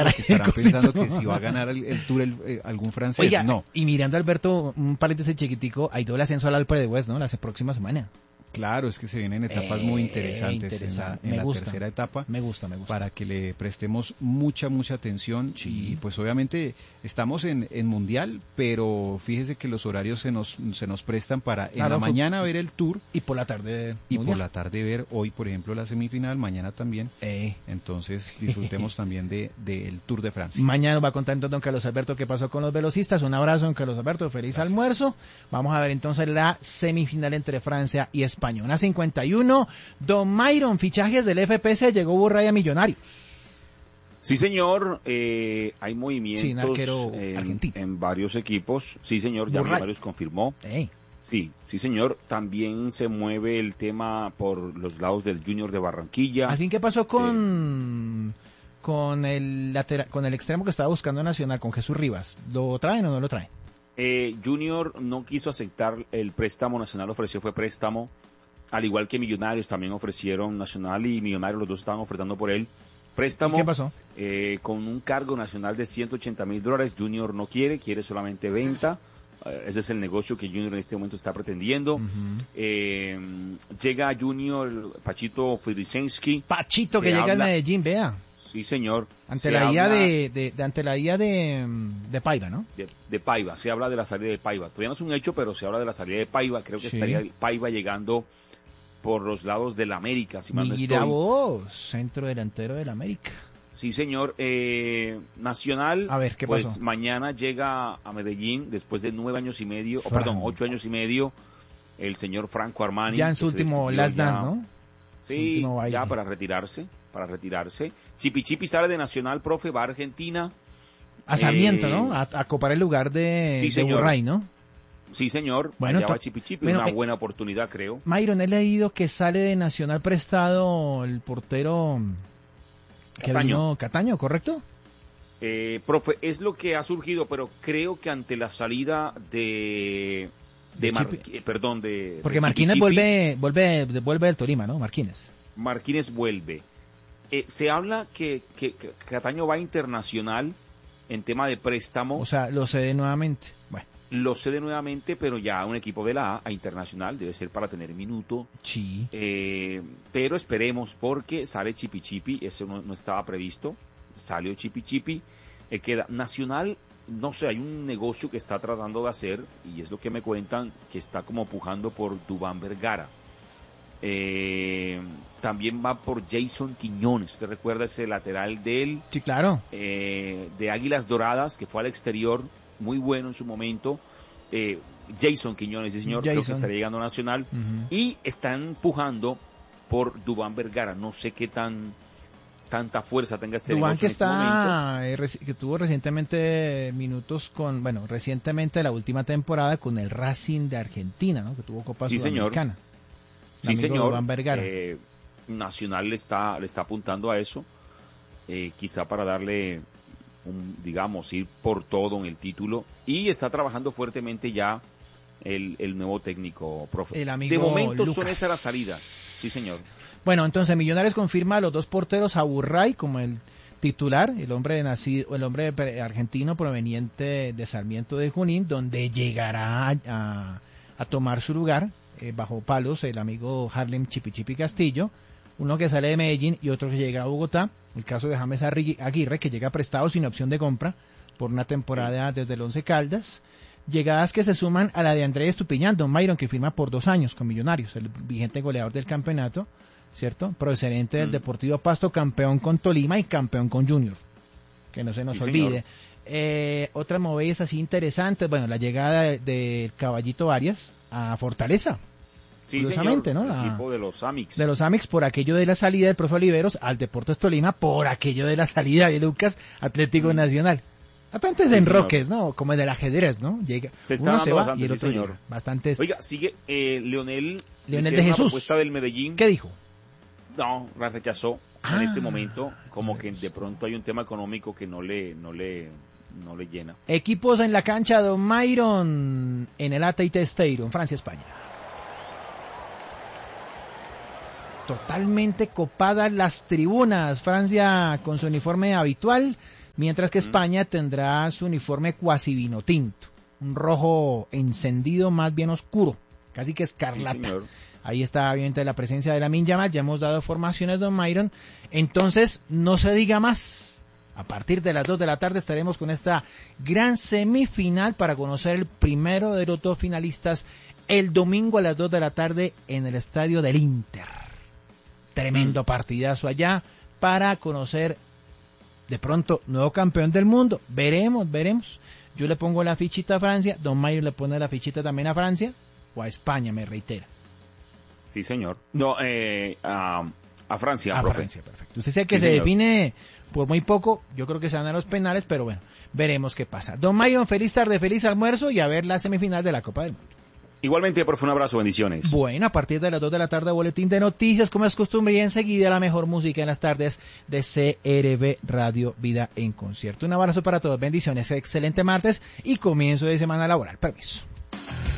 claro que estarán pensando que si va a ganar el Tour algún francés. Oiga, no. Y mirando, Alberto, un paréntesis chiquitico, hay todo el ascenso al Alpe de West, ¿no? La próxima semana. Claro, es que se vienen etapas muy interesantes en la gusta. tercera etapa. Me gusta. Para que le prestemos mucha atención. Sí. Y pues obviamente estamos en Mundial, pero fíjese que los horarios se nos prestan para en la mañana ver el Tour. Y por la tarde Y Mundial. Por la tarde ver hoy, por ejemplo, la semifinal, mañana también. Entonces disfrutemos también del Tour de Francia. Mañana va a contar entonces don Carlos Alberto qué pasó con los velocistas. Un abrazo, don Carlos Alberto, feliz almuerzo. Vamos a ver entonces la semifinal entre Francia y España. Una 51, don Myron, fichajes del FPC, llegó Burray a Millonarios. Sí, señor, hay movimientos en varios equipos. Sí, señor, ya Millonarios confirmó. Sí, señor, también se mueve el tema por los lados del Junior de Barranquilla. ¿Al fin qué pasó con el extremo que estaba buscando Nacional, con Jesús Rivas? ¿Lo traen o no lo traen? Junior no quiso aceptar el préstamo, Nacional ofreció fue préstamo, al igual que Millonarios también ofrecieron, Nacional y Millonarios los dos estaban ofertando por él préstamo. ¿Y qué pasó? Con un cargo nacional de $180,000, Junior no quiere solamente venta. Ese es el negocio que Junior en este momento está pretendiendo. Llega Junior Pachito Fridrisensky. Pachito que llega al Medellín, vea. Sí, señor. Ante la idea de Paiva, ¿no? De Paiva. Se habla de la salida de Paiva. Todavía no es un hecho, pero se habla de la salida de Paiva. Creo que estaría Paiva llegando por los lados del América, si mal no estoy. Mira vos, centro delantero del América. Sí, señor. Nacional, a ver, ¿qué pasó? Mañana llega a Medellín después de 8 años y medio, el señor Franco Armani. Ya en su último last dance, ¿no? Sí, ya para retirarse. Chipi sale de Nacional, profe, va a Argentina. A Sarmiento, ¿no? A copar el lugar de Burray, ¿no? Sí, señor. Bueno, allá va Chipi, una buena oportunidad, creo. Myron, he leído que sale de Nacional prestado el portero Cataño, ¿correcto? Profe, es lo que ha surgido, pero creo que ante la salida porque Marquínez vuelve del Tolima, ¿no? Marquínez vuelve. Se habla que Cataño va internacional en tema de préstamo. O sea, lo cede nuevamente. Bueno. Lo cede nuevamente, pero ya un equipo de la A internacional debe ser para tener minuto. Sí. Pero esperemos porque sale Chipi, eso no estaba previsto. Salió Chipi, queda Nacional. No sé, hay un negocio que está tratando de hacer y es lo que me cuentan, que está como pujando por Duván Vergara. También va por Jason Quiñones. ¿Usted recuerda ese lateral de él? Sí, claro. De Águilas Doradas, que fue al exterior, muy bueno en su momento. Jason Quiñones, sí señor, creo que estaría llegando a Nacional. Y están pujando por Duván Vergara. No sé qué tanta fuerza tenga este Duván negocio que tuvo recientemente recientemente la última temporada con el Racing de Argentina, ¿no? Que tuvo Copa Sudamericana. Sí, señor. Duván Vergara. Nacional le está apuntando a eso, quizá para darle ir por todo en el título, y está trabajando fuertemente ya el nuevo técnico, profe. El amigo de momento Lucas. Son esas las salidas, sí señor. Bueno, entonces Millonarios confirma a los dos porteros, a Burray como el titular, el hombre argentino proveniente de Sarmiento de Junín, donde llegará a tomar su lugar bajo palos el amigo Harlem Chipi Castillo, uno que sale de Medellín y otro que llega a Bogotá, el caso de James Aguirre, que llega prestado sin opción de compra por una temporada desde el Once Caldas. Llegadas que se suman a la de Andrés Estupiñán, don Myron, que firma por 2 años con Millonarios, el vigente goleador del campeonato, ¿cierto? Procedente del Deportivo Pasto, campeón con Tolima y campeón con Junior, que no se nos olvide. Otras movidas así interesantes, la llegada de Caballito Arias a Fortaleza. Sí, curiosamente, señor, ¿no? El equipo de los Amix. De los Amix, por aquello de la salida del profe Oliveros al Deportes Tolima, por aquello de la salida de Lucas, Atlético Nacional. Bastantes enroques, señor. ¿No? Como el del ajedrez, ¿no? Uno se va y el otro llega. Bastantes. Oiga, sigue Leonel de Jesús. Propuesta del Medellín. ¿Qué dijo? No, la rechazó en este momento, como que de pronto hay un tema económico que no le llena. Equipos en la cancha, don Myron, en el AT&T Stadium, Francia, España. Totalmente copadas las tribunas, Francia con su uniforme habitual, mientras que España tendrá su uniforme cuasi vino tinto, un rojo encendido más bien oscuro, casi que escarlata. Sí, ahí está obviamente la presencia de Lamine Yamal, ya hemos dado formaciones, don Myron, entonces no se diga más. A partir de las 2 de la tarde estaremos con esta gran semifinal para conocer el primero de los 2 finalistas el domingo a las 2 de la tarde en el estadio del Inter. Tremendo partidazo allá para conocer de pronto nuevo campeón del mundo. Veremos. Yo le pongo la fichita a Francia, don Mayer le pone la fichita también a Francia o a España, me reitera. Sí, señor. No, a Francia, profe. Francia, perfecto. Usted sabe que se define por muy poco, yo creo que se van a los penales, pero bueno, veremos qué pasa. Don Myron, feliz tarde, feliz almuerzo y a ver la semifinal de la Copa del Mundo. Igualmente, profe, un abrazo, bendiciones. Bueno, a partir de las 2 de la tarde, boletín de noticias, como es costumbre, y enseguida la mejor música en las tardes de CRB Radio Vida en Concierto. Un abrazo para todos, bendiciones, excelente martes y comienzo de semana laboral. Permiso.